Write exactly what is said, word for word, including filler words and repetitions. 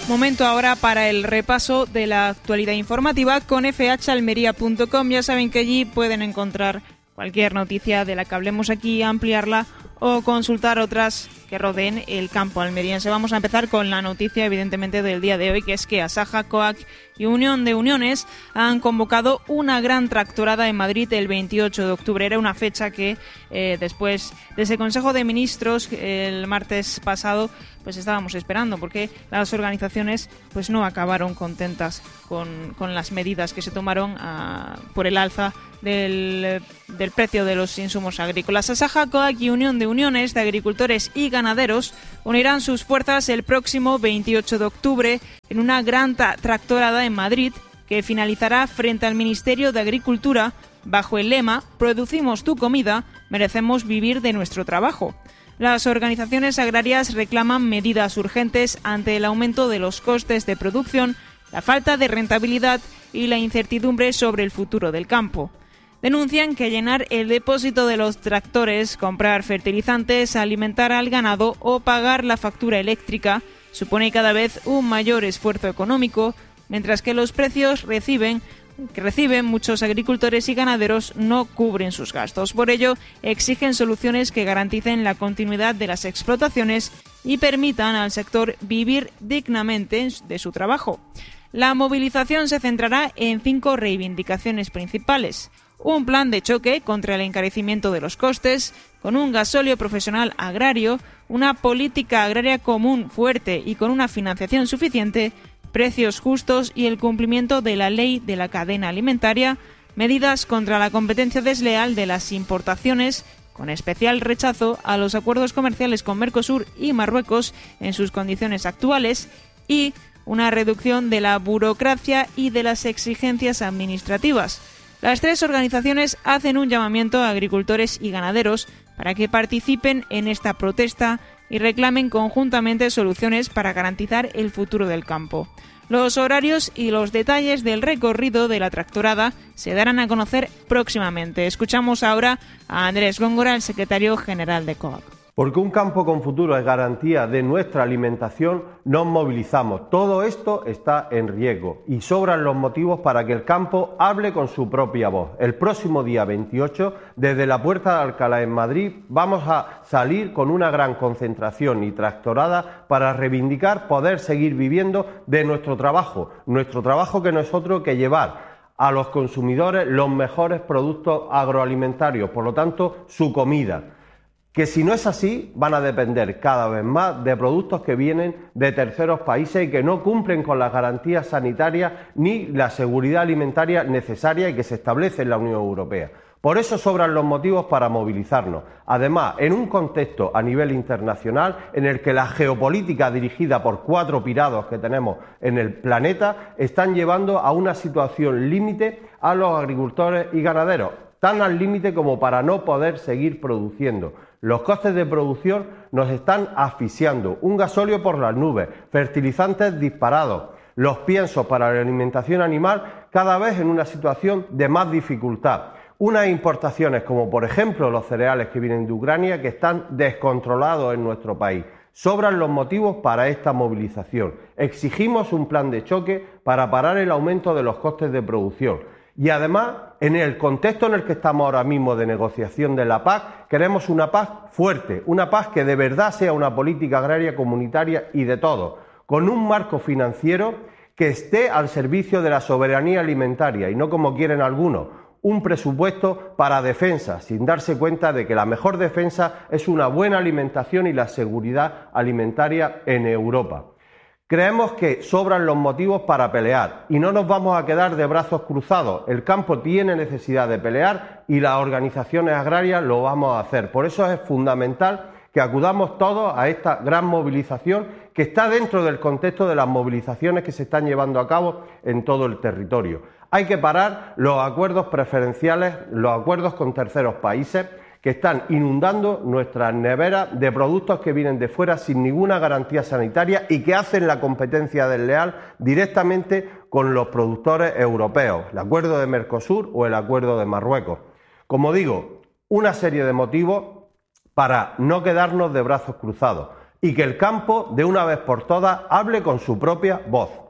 Momento ahora para el repaso de la actualidad informativa con f h almería punto com. Ya saben que allí pueden encontrar cualquier noticia de la que hablemos aquí, ampliarla o consultar otras que rodeen el campo almeriense. Vamos a empezar con la noticia, evidentemente, del día de hoy, que es que Asaja, C O A C y Unión de Uniones han convocado una gran tractorada en Madrid el veintiocho de octubre. Era una fecha que, eh, después de ese Consejo de Ministros el martes pasado, pues estábamos esperando, porque las organizaciones pues no acabaron contentas con, con las medidas que se tomaron a, por el alza del, del precio de los insumos agrícolas. Asaja, C O A C y Unión de Uniones de Agricultores y Ganaderos unirán sus fuerzas el próximo veintiocho de octubre en una gran tra- tractorada en Madrid que finalizará frente al Ministerio de Agricultura bajo el lema «Producimos tu comida, merecemos vivir de nuestro trabajo». Las organizaciones agrarias reclaman medidas urgentes ante el aumento de los costes de producción, la falta de rentabilidad y la incertidumbre sobre el futuro del campo. Denuncian que llenar el depósito de los tractores, comprar fertilizantes, alimentar al ganado o pagar la factura eléctrica supone cada vez un mayor esfuerzo económico, mientras que los precios reciben que reciben muchos agricultores y ganaderos no cubren sus gastos. Por ello, exigen soluciones que garanticen la continuidad de las explotaciones y permitan al sector vivir dignamente de su trabajo. La movilización se centrará en cinco reivindicaciones principales: un plan de choque contra el encarecimiento de los costes, con un gasóleo profesional agrario, una política agraria común fuerte y con una financiación suficiente, precios justos y el cumplimiento de la ley de la cadena alimentaria, medidas contra la competencia desleal de las importaciones, con especial rechazo a los acuerdos comerciales con Mercosur y Marruecos en sus condiciones actuales, y una reducción de la burocracia y de las exigencias administrativas. Las tres organizaciones hacen un llamamiento a agricultores y ganaderos para que participen en esta protesta y reclamen conjuntamente soluciones para garantizar el futuro del campo. Los horarios y los detalles del recorrido de la tractorada se darán a conocer próximamente. Escuchamos ahora a Andrés Góngora, el secretario general de C O A C. Porque un campo con futuro es garantía de nuestra alimentación, nos movilizamos. Todo esto está en riesgo y sobran los motivos para que el campo hable con su propia voz. El próximo día veintiocho, desde la Puerta de Alcalá en Madrid, vamos a salir con una gran concentración y tractorada para reivindicar poder seguir viviendo de nuestro trabajo. Nuestro trabajo que no es otro que llevar a los consumidores los mejores productos agroalimentarios, por lo tanto, su comida. Que si no es así, van a depender cada vez más de productos que vienen de terceros países y que no cumplen con las garantías sanitarias ni la seguridad alimentaria necesaria y que se establece en la Unión Europea. Por eso sobran los motivos para movilizarnos. Además, en un contexto a nivel internacional en el que la geopolítica dirigida por cuatro pirados que tenemos en el planeta están llevando a una situación límite a los agricultores y ganaderos, tan al límite como para no poder seguir produciendo. Los costes de producción nos están asfixiando, un gasóleo por las nubes, fertilizantes disparados, los piensos para la alimentación animal cada vez en una situación de más dificultad. Unas importaciones como por ejemplo los cereales que vienen de Ucrania que están descontrolados en nuestro país. Sobran los motivos para esta movilización. Exigimos un plan de choque para parar el aumento de los costes de producción. Y además, en el contexto en el que estamos ahora mismo de negociación de la P A C, queremos una P A C fuerte, una P A C que de verdad sea una política agraria comunitaria y de todos, con un marco financiero que esté al servicio de la soberanía alimentaria y no como quieren algunos, un presupuesto para defensa, sin darse cuenta de que la mejor defensa es una buena alimentación y la seguridad alimentaria en Europa. Creemos que sobran los motivos para pelear y no nos vamos a quedar de brazos cruzados. El campo tiene necesidad de pelear y las organizaciones agrarias lo vamos a hacer. Por eso es fundamental que acudamos todos a esta gran movilización que está dentro del contexto de las movilizaciones que se están llevando a cabo en todo el territorio. Hay que parar los acuerdos preferenciales, los acuerdos con terceros países que están inundando nuestras neveras de productos que vienen de fuera sin ninguna garantía sanitaria y que hacen la competencia desleal directamente con los productores europeos, el acuerdo de Mercosur o el acuerdo de Marruecos. Como digo, una serie de motivos para no quedarnos de brazos cruzados y que el campo, de una vez por todas, hable con su propia voz.